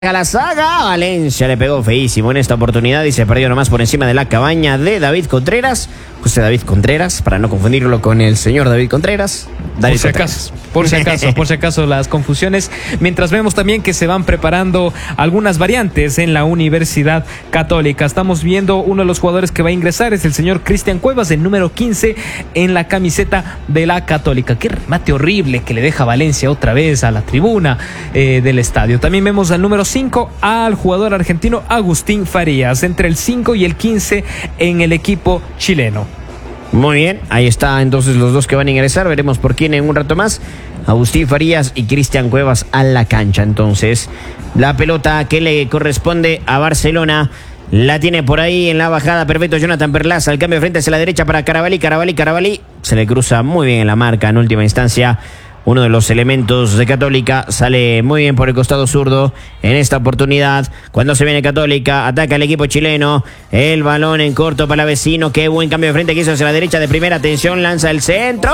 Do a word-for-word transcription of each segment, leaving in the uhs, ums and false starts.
A la saga, Valencia le pegó feísimo en esta oportunidad y se perdió nomás por encima de la cabaña de David Contreras. José David Contreras, para no confundirlo con el señor David Contreras. David por si acaso, por si acaso, por si acaso las confusiones. Mientras vemos también que se van preparando algunas variantes en la Universidad Católica. Estamos viendo uno de los jugadores que va a ingresar, es el señor Cristian Cuevas, el número quince en la camiseta de la Católica. Qué remate horrible que le deja Valencia otra vez a la tribuna eh, del estadio. También vemos al número cinco, al jugador argentino Agustín Farías, entre el cinco y el quince en el equipo chileno. Muy bien, ahí está entonces los dos que van a ingresar. Veremos por quién en un rato más. Agustín Farías y Cristian Cuevas a la cancha. Entonces, la pelota que le corresponde a Barcelona la tiene por ahí en la bajada. Perfecto, Jonathan Perlaza. Al cambio de frente hacia la derecha para Carabalí. Carabalí, Carabalí. Se le cruza muy bien en la marca en última instancia. Uno de los elementos de Católica sale muy bien por el costado zurdo en esta oportunidad. Cuando se viene Católica, ataca el equipo chileno. El balón en corto para Vecino. Qué buen cambio de frente que hizo hacia la derecha de primera. Atención, lanza el centro.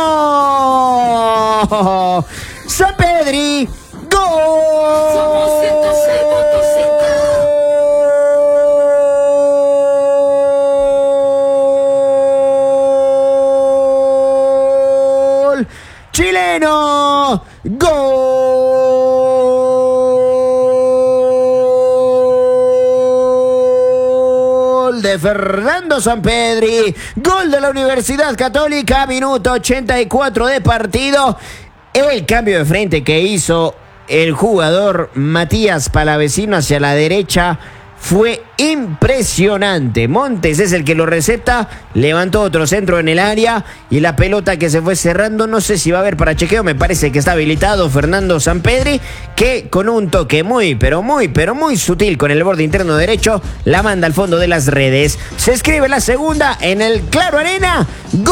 Sampedri. ¡Gol! Chileno, gol de Fernando Sampedri, gol de la Universidad Católica, minuto ochenta y cuatro de partido. El cambio de frente que hizo el jugador Matías Palavecino hacia la derecha fue impresionante. Montes es el que lo receta, levantó otro centro en el área y la pelota que se fue cerrando, no sé si va a haber para chequeo, me parece que está habilitado Fernando Sampedri, que con un toque muy, pero muy, pero muy sutil con el borde interno derecho, la manda al fondo de las redes. Se escribe la segunda en el Claro Arena.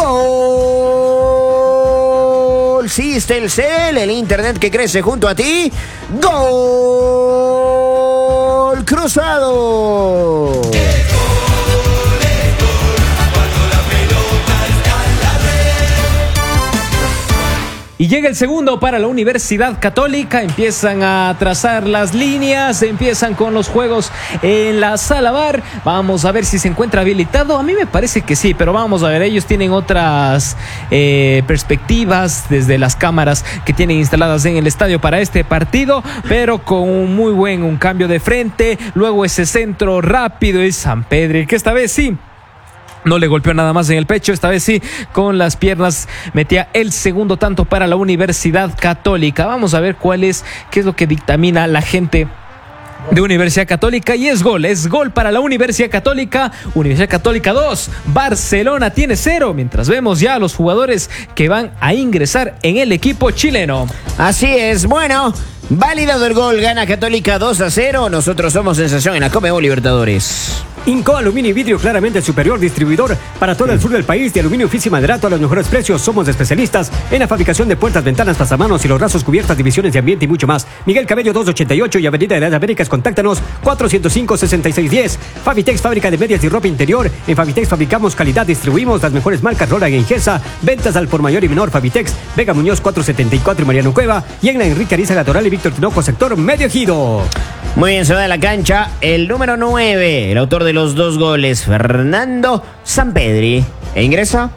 Gol Sistelcel, el internet que crece junto a ti. Gol cruzado. Y llega el segundo para la Universidad Católica. Empiezan a trazar las líneas, empiezan con los juegos en la sala bar. Vamos a ver si se encuentra habilitado. A mí me parece que sí, pero vamos a ver. Ellos tienen otras eh, perspectivas desde las cámaras que tienen instaladas en el estadio para este partido, pero con un muy buen un cambio de frente. Luego ese centro rápido es Sampedri, que esta vez sí no le golpeó nada más en el pecho, esta vez sí, con las piernas metía el segundo tanto para la Universidad Católica. Vamos a ver cuál es, qué es lo que dictamina la gente de Universidad Católica, y es gol, es gol para la Universidad Católica. Universidad Católica dos, Barcelona tiene cero, mientras vemos ya a los jugadores que van a ingresar en el equipo chileno. Así es, bueno, validado el gol, gana Católica dos a cero. Nosotros somos sensación en la Conmebol Libertadores. Inco Aluminio y Vidrio, claramente el superior distribuidor para todo el sur del país de aluminio, oficio y maderato a los mejores precios. Somos especialistas en la fabricación de puertas, ventanas, pasamanos y los rasos, cubiertas, divisiones de ambiente y mucho más. Miguel Cabello doscientos ochenta y ocho y Avenida de las Américas, contáctanos cuatrocientos cinco, sesenta y seis diez. Fabitex, fábrica de medias y ropa interior. En Fabitex fabricamos calidad, distribuimos las mejores marcas Roland y Ingesa. Ventas al por mayor y menor. Fabitex, Vega Muñoz cuatrocientos setenta y cuatro y Mariano Cueva. Y en la Enrique Arizaga Toral y Víctor Tinoco, sector Medio Ejido. Muy bien, se va de la cancha el número nueve, el autor de los dos goles, Fernando Sampedri. ¿E ingresa?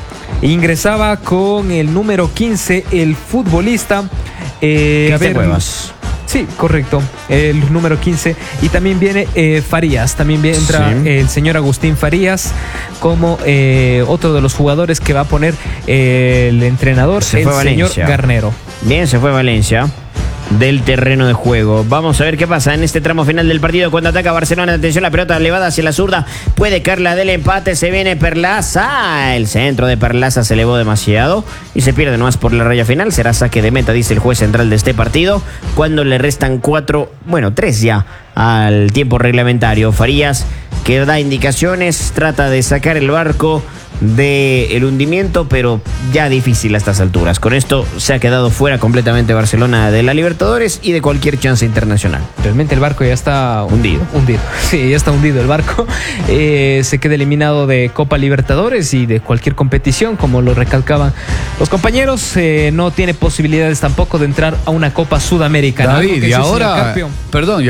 Ingresaba con el número quince, el futbolista eh, a ver, Cuevas. Sí, correcto, el número quince. Y también viene eh, Farías, también viene, entra sí. el señor Agustín Farías como eh, otro de los jugadores que va a poner eh, el entrenador, se el fue señor Valencia. Garnero. Bien, se fue Valencia del terreno de juego. Vamos a ver qué pasa en este tramo final del partido cuando ataca Barcelona. Atención, la pelota elevada hacia la zurda, puede caer la del empate, se viene Perlaza, el centro de Perlaza se elevó demasiado y se pierde nomás por la raya final. Será saque de meta, dice el juez central de este partido, cuando le restan cuatro, bueno, tres ya al tiempo reglamentario. Farías, que da indicaciones, trata de sacar el barco del hundimiento, pero ya difícil a estas alturas. Con esto se ha quedado fuera completamente Barcelona de la Libertadores y de cualquier chance internacional. Realmente el barco ya está Hundido. Hundido. Sí, ya está hundido el barco. Eh, se queda eliminado de Copa Libertadores y de cualquier competición, como lo recalcaban los compañeros. Eh, no tiene posibilidades tampoco de entrar a una Copa Sudamericana. David, y ahora, perdón,